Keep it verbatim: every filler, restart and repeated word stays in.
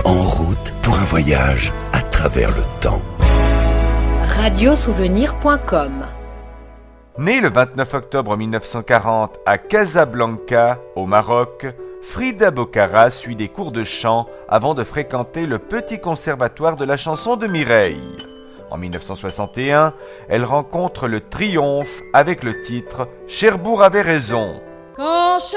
En route pour un voyage à travers le temps. radiosouvenir point com. Née le vingt-neuf octobre mille neuf cent quarante à Casablanca, au Maroc, Frida Bocara suit des cours de chant avant de fréquenter le Petit Conservatoire de la chanson de Mireille. En mille neuf cent soixante et un, elle rencontre le Triomphe avec le titre « Cherbourg avait raison ». Quand